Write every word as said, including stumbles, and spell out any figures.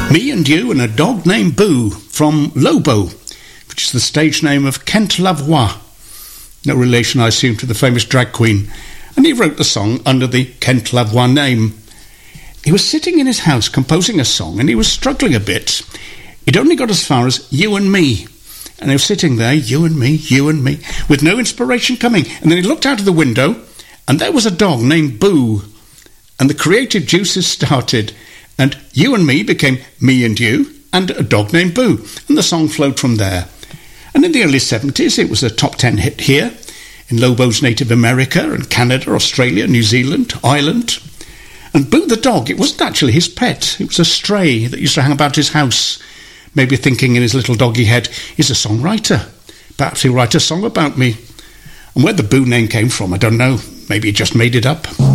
Me and You and a Dog Named Boo from Lobo, which is the stage name of Kent Lavoie. No relation, I assume, to the famous drag queen. And he wrote the song under the Kent Lavoie name. He was sitting in his house composing a song and he was struggling a bit. He'd only got as far as You and Me. And he was sitting there, you and me, you and me, with no inspiration coming. And then he looked out of the window and there was a dog named Boo. And the creative juices started. And You and Me became Me and You and a dog named Boo. And the song flowed from there. And in the early seventies, it was a top ten hit here, in Lobo's native America and Canada, Australia, New Zealand, Ireland. And Boo the dog, it wasn't actually his pet. It was a stray that used to hang about his house, maybe thinking in his little doggy head, he's a songwriter. Perhaps he'll write a song about me. And where the Boo name came from, I don't know. Maybe he just made it up.